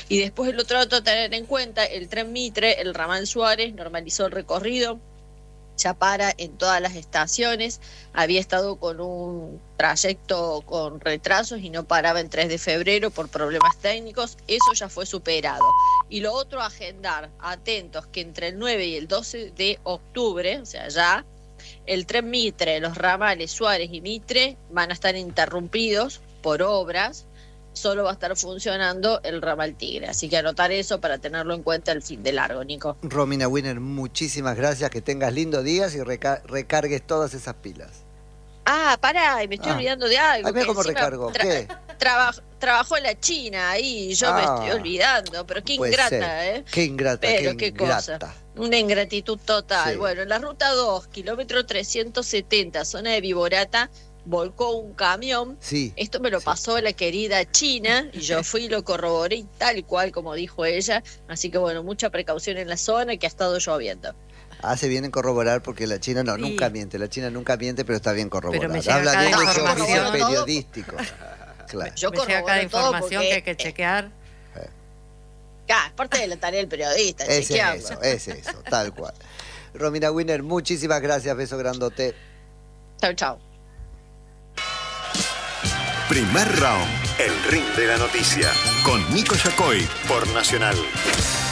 Y después el otro dato a tener en cuenta, el tren Mitre, el ramal Suárez, normalizó el recorrido, ya para en todas las estaciones, había estado con un trayecto con retrasos y no paraba el 3 de febrero por problemas técnicos, eso ya fue superado. Y lo otro, agendar, atentos, que entre el 9 y el 12 de octubre, o sea, ya, el tren Mitre, los ramales Suárez y Mitre van a estar interrumpidos por obras, solo va a estar funcionando el ramal Tigre. Así que anotar eso para tenerlo en cuenta el fin de largo, Nico. Romina Winner, muchísimas gracias, que tengas lindos días y recargues todas esas pilas. Ah, pará, y me estoy olvidando de algo. Ay, mira que cómo encima recargo. ¿Qué? Trabajó en la China ahí, y yo me estoy olvidando, pero qué ingrata, ¿eh? Qué ingrata, pero qué cosa. ingrata. Una ingratitud total. Sí. Bueno, en la ruta 2, kilómetro 370, zona de Viborata, volcó un camión. Sí. Esto me lo pasó la querida China, y yo fui y lo corroboré tal cual como dijo ella. Así que bueno, mucha precaución en la zona, que ha estado lloviendo. Hace bien en corroborar, porque la China Sí. nunca miente. La China nunca miente, pero está bien corroborar. Pero me llega Habla cada bien de su información. oficio periodístico. Claro. Yo Me llega cada corroboro todo información porque, que hay que chequear. es parte de la tarea del periodista, Es chequearlo. eso, tal cual. Romina Winner, muchísimas gracias, beso grandote. Chau, chau. Primer round, el ring de la noticia, con Nico Yacoy por Nacional.